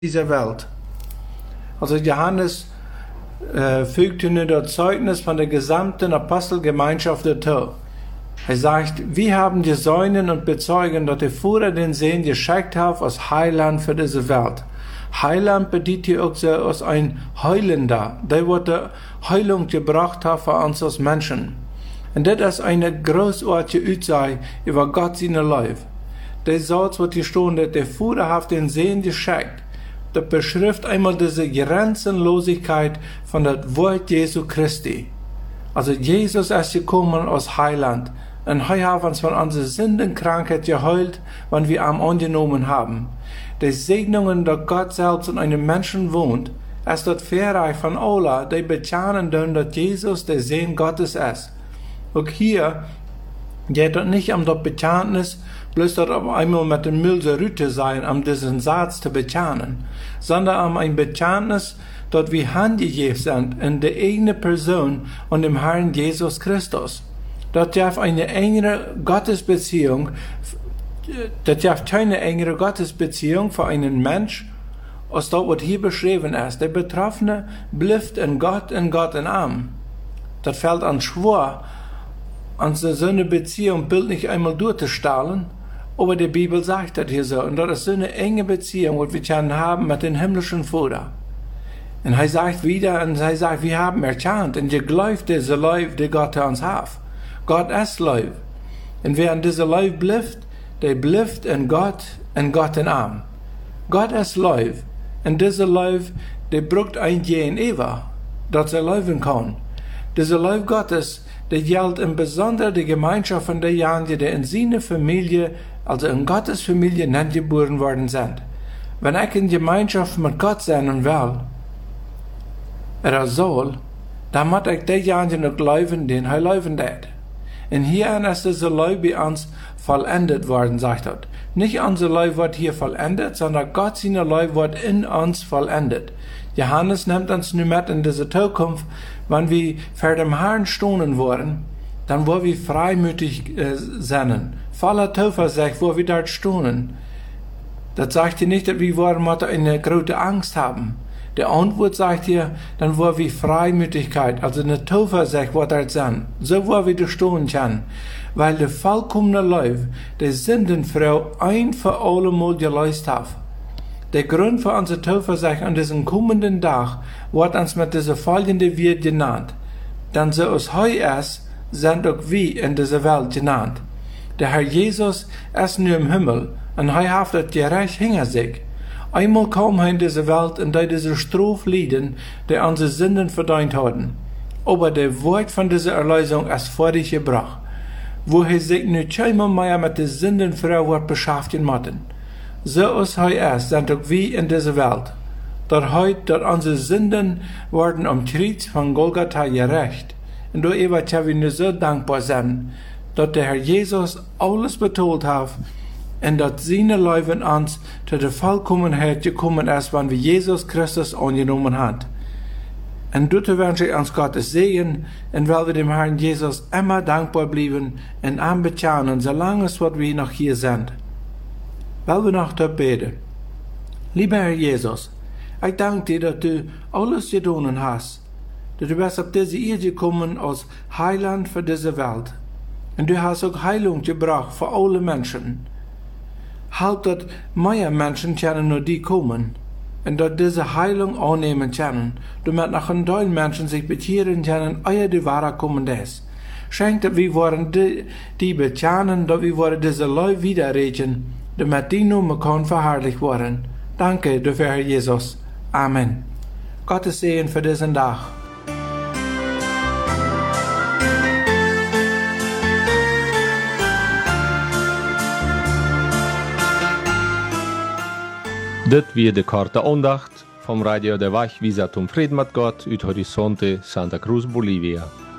dieser Welt. Also Johannes fügte nur das Zeugnis von der gesamten Apostelgemeinschaft dazu. Er sagt, wir haben gesehen und bezeugen, dass der Führer den Sehen geschickt hat als Heiland für diese Welt. Heiland bedeutet hier auch so als ein Heilender, der die Heilung gebracht hat für uns als Menschen. Und das ist eine großartige Aussage über Gott seine Leben. Der Satz, was hier steht, dass der Führer hat den Sehen geschickt. Das beschreibt einmal diese Grenzenlosigkeit von das Wort Jesu Christi. Also Jesus ist gekommen als Heiland und er hat uns von unserer Sündenkrankheit geheilt, wenn wir ihn angenommen haben. Die Segnungen, dass Gott selbst in einem Menschen wohnt, ist das Verreich von allen, die bekennen, dass Jesus der Sohn Gottes ist. Auch hier geht es nicht um das Bekenntnis, bloß dort auf einmal mit dem Müll Rüte sein, um diesen Satz zu bekennen, sondern um ein Bekenntnis, dass wir handgegeben sind in der eigenen Person und dem Herrn Jesus Christus. Das darf eine engere Gottesbeziehung, das darf keine engere Gottesbeziehung für einen Mensch, als das, was hier beschrieben ist. Der Betroffene bleibt in Gott in ihm. Das fällt an schwer, an so eine Beziehung bildlich einmal durchzustellen, aber die Bibel sagt das hier so. Und das ist so eine enge Beziehung, die wir können haben mit dem himmlischen Vater. Und er sagt wieder, wir haben erkannt und geglaubt diese Liebe, die Gott uns hat. Gott ist Liebe. Und wer an dieser Liebe bleibt, der bleibt in Gott in ihm. Gott ist Liebe. Und diese Liebe, die braucht ein Gegenüber, dass er leben kann. Diese Liebe Gottes, die gilt im Besonderen die Gemeinschaft von derjenigen, die in seiner Familie, also in Gottes Familie, nicht geboren worden sind. Wenn ich in Gemeinschaft mit Gott sein will, er soll, dann muss ich derjenigen noch leben, den er leben wird. Und hier ist diese Liebe bei uns vollendet worden, sagt er. Nicht unsere Liebe wird hier vollendet, sondern Gott seine Liebe wird in uns vollendet. Johannes nimmt uns nun mit in diese Zukunft, wenn wir vor dem Herrn stehen wollen, dann wollen wir freimütig sein, voller Zuversicht, wo wir dort stehen. Das sagt hier nicht, dass wir eine große Angst haben. Die Antwort sagt hier, dann wollen wir Freimütigkeit, also eine Zuversicht, wo dort sind. So wollen wir da stehen können. Weil die vollkommene Liebe, die Sündenfrau ein für alle Mal geleistet hat. Der Grund für unsere Zuversicht an diesem kommenden Tag wird uns mit dieser folgenden Wort genannt. Denn so es heu ist, sind auch wir in dieser Welt genannt. Der Herr Jesus ist nur im Himmel und er hat das Gerecht hinter sich. Einmal kam er in diese Welt und diese Strafe leiden, die unsere Sünden verdient hatten. Aber der Wort von dieser Erlösung ist fertig gebracht, wo er sich nicht einmal mehr mit der Sündenfrau wird beschäftigen müssen. So als er ist, sind auch wir in dieser Welt. Dort heute, dass unsere Sünden werden am Kreuz von Golgatha gerecht. Und darüber können wir nur so dankbar sein, dass der Herr Jesus alles betont hat und dass seine Leben uns zu der Vollkommenheit gekommen ist, wenn wir Jesus Christus angenommen haben. Und dort wünsche ich uns Gottes Segen und weil wir dem Herrn Jesus immer dankbar bleiben und anbeten, solange es wir noch hier sind. Weil wir noch dort beten. Lieber Herr Jesus, ich danke dir, dass du alles getan hast. Dass du bist auf diese Erde gekommen als Heiland für diese Welt. Und du hast auch Heilung gebracht für alle Menschen. Halt, dass mehr Menschen können nur die kommen. Und dass diese Heilung annehmen können. Damit noch ein Teil Menschen sich bekehren können, ehe die Wahrheit kommen ist. Schenkt, dass wir wollen die bekennen, dass wir wollen diese Leute widerreden, damit die Nummer kann verherrlicht werden. Danke dafür, Herr Jesus. Amen. Gottes Segen für diesen Tag. Das wird die korte Andacht vom Radio der Wach, wie zum Frieden mit Gott, ut Horizonte, Santa Cruz, Bolivia.